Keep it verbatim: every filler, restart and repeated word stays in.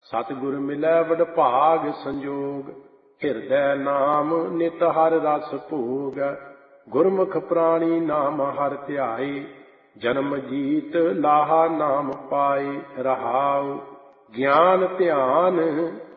ਸਤਿਗੁਰ ਮਿਲੈ ਵਡਭਾਗ ਸੰਜੋਗ, ਹਿਰਦੈ ਨਾਮ ਨਿਤ ਹਰ ਰਸ ਭੋਗ। ਗੁਰਮੁਖ ਪ੍ਰਾਣੀ ਨਾਮ ਹਰਿ ਧਿਆਏ, ਜਨਮ ਜੀਤ ਲਾਹਾ ਨਾਮ ਪਾਏ। ਰਹਾਉ ਗਿਆਨ ਧਿਆਨ